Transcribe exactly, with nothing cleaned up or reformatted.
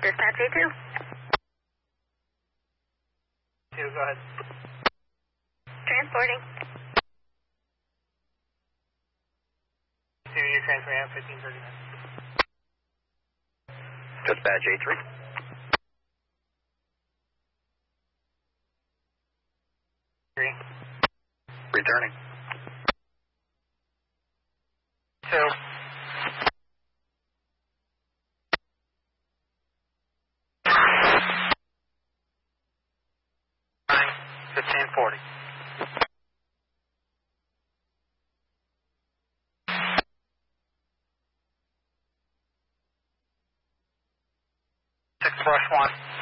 Dispatch A two. Two, go ahead. Transporting. Two, you're transferring out fifteen thirty-nine. Dispatch A three. Three. Returning. Two. Nine, fifteen forty. Six brush one.